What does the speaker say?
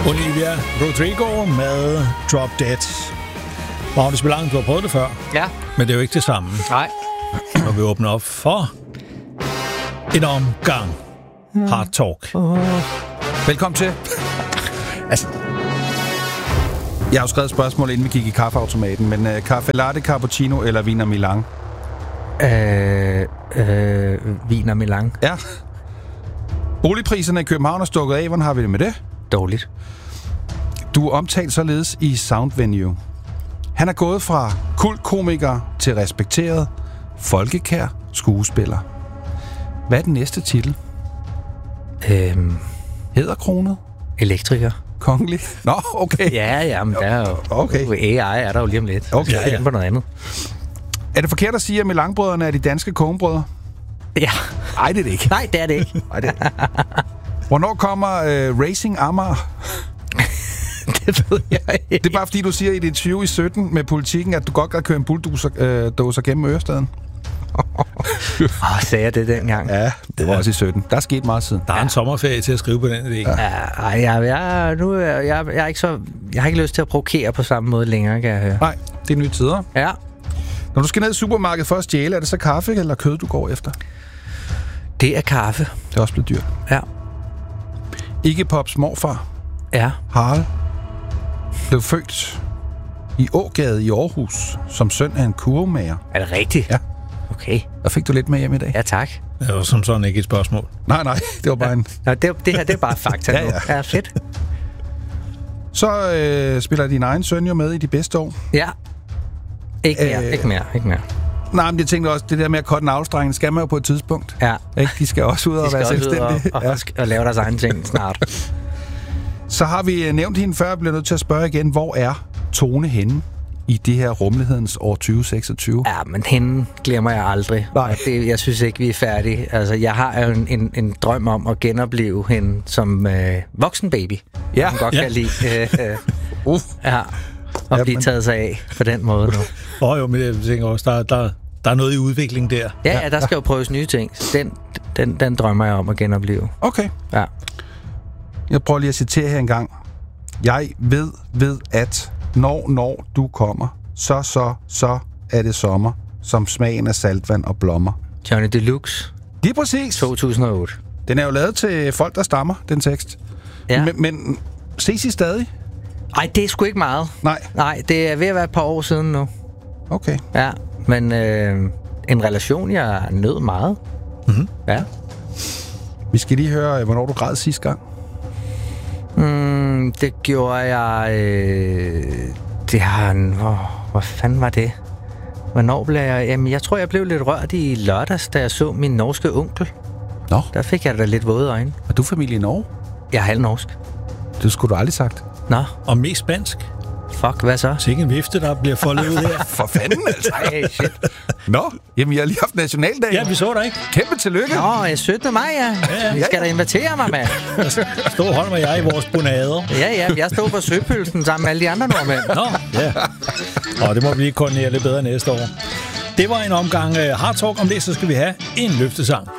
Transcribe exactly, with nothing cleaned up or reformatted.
Olivia Rodrigo med Drop Dead. Magnus Milang, du har prøvet det før. Ja. Men det er jo ikke det samme. Nej. Når vi åbner op for en omgang Hard Talk. Oh. Velkommen til. Altså, jeg har jo skrevet et spørgsmål, inden vi gik i kaffeautomaten, men uh, kaffe latte, cappuccino eller vin og Milan? Øh, øh, vin og Milan. Ja. Boligpriserne i København er stukket af. Hvordan har vi det med det? Dårligt. Du er omtalt således i Sound Venue. Han er gået fra kultkomiker til respekteret, folkekær skuespiller. Hvad er den næste titel? Øhm, Hæderkronet? Elektriker. Kongelig? Nå, okay. Ja, ja, men der er jo... Okay. A I er der jo lige om lidt. Okay, jeg er ja. på noget andet. Er det forkert at sige, at Milan-brødrene er de danske kogebrødre? Ja. Nej, det er det ikke. Nej, det er det ikke. Nej, det er det. Hvornår kommer uh, Racing Amager? Det ved jeg ikke. Det er bare fordi, du siger i dit interview i sytten med Politikken, at du godt kan køre en bulldozer øh, gennem Ørestaden. Åh, oh, sagde jeg det dengang? Ja, det var ja. også i sytten. Der er sket meget siden. Der er ja. en sommerferie til at skrive på den idé. Ja, ej, jeg, jeg, nu, jeg, jeg, jeg, er ikke så, jeg har ikke lyst til at provokere på samme måde længere, kan jeg høre. Nej, det er nye tider. Ja. Når du skal ned i supermarkedet for at stjæle, er det så kaffe eller kød, du går efter? Det er kaffe. Det er også blevet dyrt. Ja. Iggy Pops morfar, ja. Harald, blev født i Ågade i Aarhus som søn af en kurvemager. Er det rigtigt? Ja. Okay. Der fik du lidt med hjem i dag. Ja, tak. Det var som sådan ikke et spørgsmål. Nej, nej, det var bare en... Nå, det, det her, det er bare fakta ja, nu. ja. Ja, fedt. Så øh, spiller din egen søn jo med i de bedste år. Ja. Ikke mere, øh, ikke mere, ikke mere. Nej, men jeg tænkte også, det der med at korte en afstrengning, skal man jo på et tidspunkt. Ja. Ikke? De skal også ud og være selvstændige. Og, og, og, og lave deres egen ting snart. Så har vi nævnt hende før, jeg bliver nødt til at spørge igen, hvor er Tone henne i det her rumlighedens år tyve seksogtyve? Ja, men hende glemmer jeg aldrig. Nej. Det, jeg synes ikke, vi er færdige. Altså, jeg har jo en, en, en drøm om at genopleve hende som øh, voksen baby. Ja. Hun godt ja. kan lide. Øh, øh, uh. Ja. Og ja, blive men... taget sig af på den måde nu. Åh oh, jo, men jeg tænker også, der, der, der er noget i udvikling der. Ja, ja, der skal jo prøves nye ting. Den, den, den drømmer jeg om at genopleve. Okay. Ja. Jeg prøver lige at citere her en gang. Jeg ved, ved at når, når du kommer, så, så, så er det sommer, som smagen af saltvand og blommer. Johnny Deluxe. Det er præcis. to tusind og otte. Den er jo lavet til folk, der stammer, den tekst. Ja. Men, men ses I stadig? Ej, det er sgu ikke meget. Nej. Nej, det er ved at være et par år siden nu. Okay. Ja, men øh, en relation, jeg nød meget. Mm-hmm. Ja. Vi skal lige høre, hvornår du græd sidste gang. Mm, det gjorde jeg... Øh, det har... Hvor, hvor fanden var det? Hvornår blev jeg... Jamen, jeg tror, jeg blev lidt rørt i lørdags, da jeg så min norske onkel. Nå. Der fik jeg da lidt våde øjne. Er du familie i Norge? Jeg er halvnorsk. Det skulle du aldrig sagt. Nå. Og mest spansk. Fuck, hvad så? Sikke en vifte, der bliver foldet ud her. For fanden, altså. Ej, shit. Nå, jamen jeg har lige haft nationaldag. Ja, vi så dig ikke. Kæmpe tillykke. Nå, jeg er syttende maj, ja. Ja, ja. I skal da invitere mig, mand. Stå hold med jeg i vores bonader. Ja, ja, jeg stod på søpølsen sammen med alle de andre nordmænd. Nå, ja. Og det må blive koordinere lidt bedre næste år. Det var en omgang uh, Hard Talk. Om det, så skal vi have en løftesang.